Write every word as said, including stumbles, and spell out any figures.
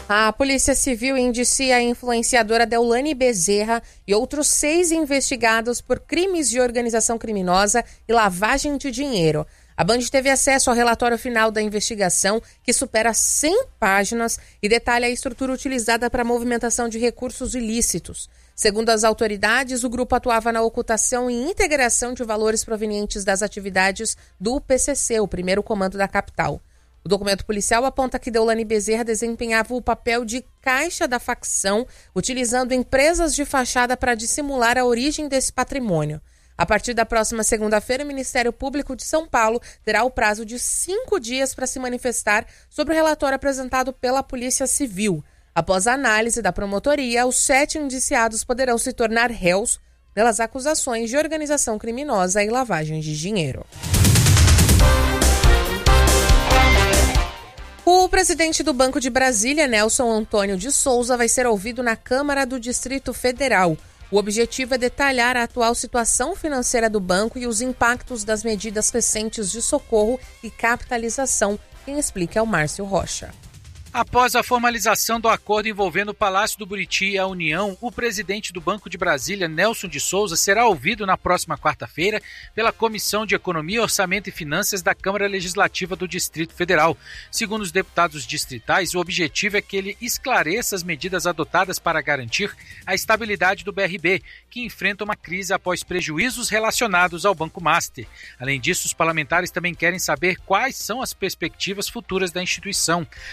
A Polícia Civil indicia a influenciadora Deolane Bezerra e outros seis investigados por crimes de organização criminosa e lavagem de dinheiro. A Band teve acesso ao relatório final da investigação, que supera cem páginas e detalha a estrutura utilizada para a movimentação de recursos ilícitos. Segundo as autoridades, o grupo atuava na ocultação e integração de valores provenientes das atividades do P C C, o primeiro comando da capital. O documento policial aponta que Deolane Bezerra desempenhava o papel de caixa da facção, utilizando empresas de fachada para dissimular a origem desse patrimônio. A partir da próxima segunda-feira, o Ministério Público de São Paulo terá o prazo de cinco dias para se manifestar sobre o relatório apresentado pela Polícia Civil. Após a análise da promotoria, os sete indiciados poderão se tornar réus pelas acusações de organização criminosa e lavagem de dinheiro. O presidente do Banco de Brasília, Nelson Antônio de Souza, vai ser ouvido na Câmara do Distrito Federal. O objetivo é detalhar a atual situação financeira do banco e os impactos das medidas recentes de socorro e capitalização. Quem explica é o Márcio Rocha. Após a formalização do acordo envolvendo o Palácio do Buriti e a União, o presidente do Banco de Brasília, Nelson de Souza, será ouvido na próxima quarta-feira pela Comissão de Economia, Orçamento e Finanças da Câmara Legislativa do Distrito Federal. Segundo os deputados distritais, o objetivo é que ele esclareça as medidas adotadas para garantir a estabilidade do B R B, que enfrenta uma crise após prejuízos relacionados ao Banco Master. Além disso, os parlamentares também querem saber quais são as perspectivas futuras da instituição.